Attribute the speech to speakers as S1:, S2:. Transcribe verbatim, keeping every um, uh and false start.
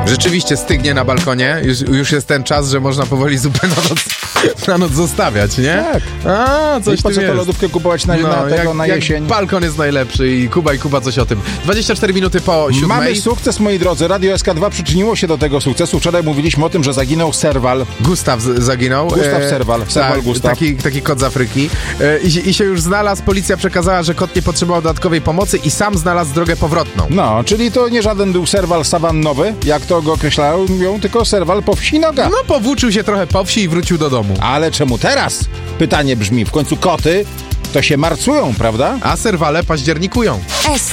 S1: Rzeczywiście stygnie na balkonie. Już, już jest ten czas, że można powoli zupę na noc, na noc zostawiać, nie?
S2: Tak.
S1: A, coś
S2: I po
S1: tu
S2: co to
S1: jest.
S2: lodówkę kupować na,
S1: No,
S2: na tego,
S1: jak,
S2: na
S1: jak
S2: jesień?
S1: balkon jest najlepszy i Kuba i Kuba coś o tym. dwadzieścia cztery minuty po siódmej.
S2: Mamy sukces, moi drodzy. Radio S K dwa przyczyniło się do tego sukcesu. Wczoraj mówiliśmy o tym, że zaginął Serwal.
S1: Gustaw z- zaginął.
S2: Gustaw Serwal. Serwal
S1: tak,
S2: Gustaw.
S1: Taki, taki kot z Afryki. E, i, I się już znalazł. Policja przekazała, że kot nie potrzebował dodatkowej pomocy i sam znalazł drogę powrotną.
S2: No, czyli to nie żaden był Serwal sawannowy, jak to go określają, tylko Serwal po wsi noga.
S1: No, powłóczył się trochę po wsi i wrócił do domu.
S2: Ale czemu teraz? Pytanie brzmi, w końcu koty to się marcują, prawda?
S1: A serwale październikują.
S3: S